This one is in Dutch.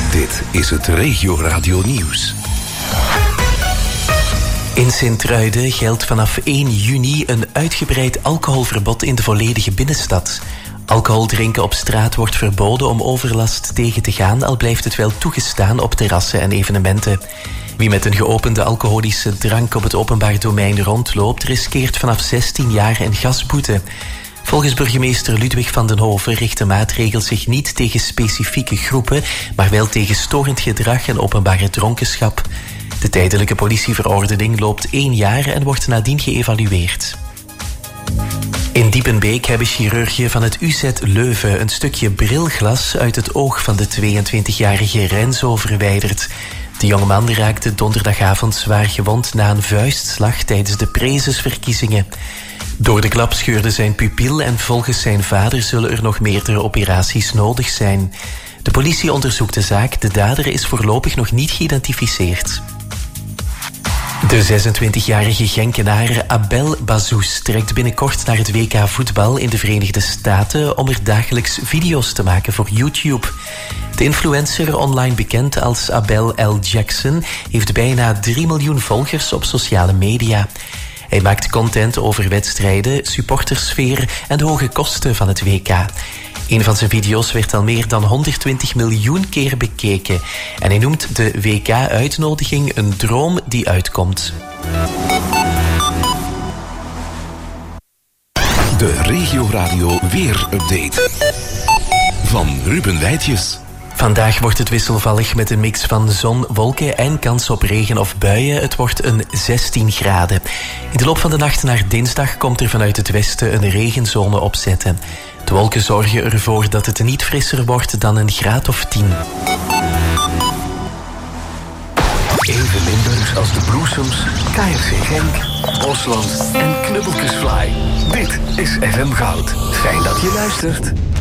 Dit is het Regio Radio Nieuws. In Sint-Truiden geldt vanaf 1 juni een uitgebreid alcoholverbod in de volledige binnenstad. Alcohol drinken op straat wordt verboden om overlast tegen te gaan, al blijft het wel toegestaan op terrassen en evenementen. Wie met een geopende alcoholische drank op het openbaar domein rondloopt, riskeert vanaf 16 jaar een gasboete. Volgens burgemeester Ludwig van den Hoven richt de maatregel zich niet tegen specifieke groepen, maar wel tegen storend gedrag en openbare dronkenschap. De tijdelijke politieverordening loopt 1 jaar en wordt nadien geëvalueerd. In Diepenbeek hebben chirurgen van het UZ Leuven een stukje brilglas uit het oog van de 22-jarige Renzo verwijderd. De jongeman raakte donderdagavond zwaar gewond na een vuistslag tijdens de prezesverkiezingen. Door de klap scheurde zijn pupil en volgens zijn vader zullen er nog meerdere operaties nodig zijn. De politie onderzoekt de zaak. De dader is voorlopig nog niet geïdentificeerd. De 26-jarige Genkenaar Abel Bazous trekt binnenkort naar het WK voetbal in de Verenigde Staten om er dagelijks video's te maken voor YouTube. De influencer, online bekend als Abel L. Jackson, heeft bijna 3 miljoen volgers op sociale media. Hij maakt content over wedstrijden, supportersfeer en de hoge kosten van het WK. Een van zijn video's werd al meer dan 120 miljoen keer bekeken. En hij noemt de WK-uitnodiging een droom die uitkomt. De Regio Radio Weer-update. Van Ruben Wijtjes. Vandaag wordt het wisselvallig met een mix van zon, wolken en kans op regen of buien. Het wordt een 16 graden. In de loop van de nacht naar dinsdag komt er vanuit het westen een regenzone opzetten. De wolken zorgen ervoor dat het niet frisser wordt dan een graad of 10. Even Limburgs als de Bloesems, KRC Genk, Bosland en Knubbeltjesfly. Dit is FM Goud. Fijn dat je luistert.